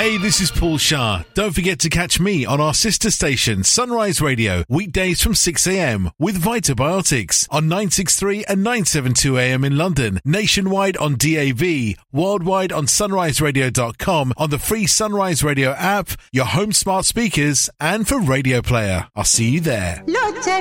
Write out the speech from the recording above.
Hey, this is Paul Shah. Don't forget to catch me on our sister station, Sunrise Radio, weekdays from 6 a.m. with Vitobiotics on 963 and 972 a.m. in London, nationwide on DAB, worldwide on sunriseradio.com, on the free Sunrise Radio app, your home smart speakers, and for Radio Player. I'll see you there.